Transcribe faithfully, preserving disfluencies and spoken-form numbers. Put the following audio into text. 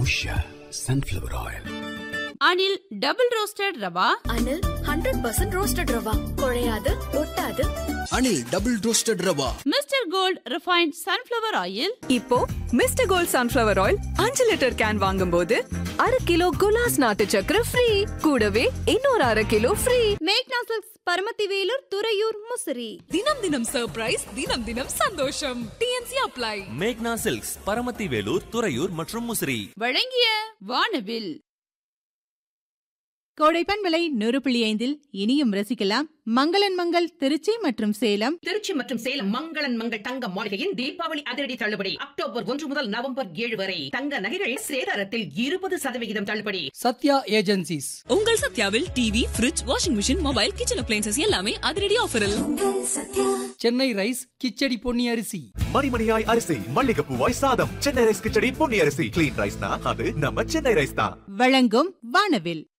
Usha sunflower oil. Anil double roasted rava. Anil hundred percent roasted rava, குழையாது ஒட்டாது. Anil double roasted rava. Mister gold refined sunflower oil. இப்போ mister gold sunflower oil அஞ்சு litre can வாங்கும் போது அரை kilo குலாஸ் நாட்டு சக்கரை ஃப்ரீ. கூடவே இன்னொரு அரை கிலோ ஃப்ரீ. மேக்னா சில்க்ஸ் பரமத்தி வேலூர் துறையூர் முசிறி. தினம் தினம் சர்ப்ரைஸ், தினம் தினம் சந்தோஷம். DNC apply. மேக்னா சில்க்ஸ் பரமத்தி வேலூர் துறையூர் மற்றும் முசிறி. வழங்கிய வானவில். கோடைப்பன் விலை நூறு புள்ளி ஐந்தில் இனியும் ரசிக்கலாம். மங்களன் மங்கள் திருச்சி மற்றும் சேலம். திருச்சி மற்றும் சேலம் மங்களன் மங்கள் தங்க மாளிகையின் தீபாவளி அதிரடி தள்ளுபடி அக்டோபர் ஒன்று முதல் நவம்பர் ஏழு வரை. தங்க நகைகள் சேதாரத்தில் இருபது சதவிகிதம் தள்ளுபடி. சத்யா ஏஜென்சிஸ். உங்கள் சத்யாவில் TV, fridge, washing machine, mobile, kitchen appliances எல்லாமே அதிரடி ஆஃபரில். சென்னை ரைஸ் கிச்சடி பொன்னி அரிசி. மணிமணியாய் அரிசி, மல்லிகைப்பூவாய் சாதம். சென்னை ரைஸ் கிச்சடி பொன்னி அரிசி. கிளீன் ரைஸ்னா அது நம்ம சென்னை ரைஸ் தான். வழங்கும் வானவில்.